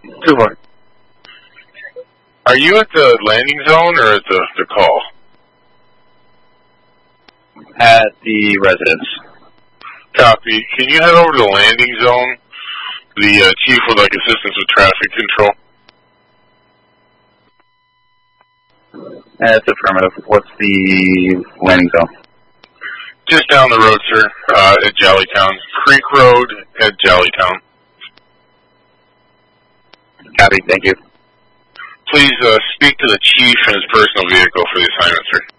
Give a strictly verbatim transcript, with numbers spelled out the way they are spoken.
Two one. Are you at the landing zone or at the, the call? At the residence. Copy. Can you head over to the landing zone? The uh, chief would like assistance with traffic control. That's affirmative. What's the landing zone? Just down the road, sir, uh, at Jollytown. Creek Road at Jollytown. Copy. Thank you. Please uh, speak to the chief and his personal vehicle for the assignment, sir.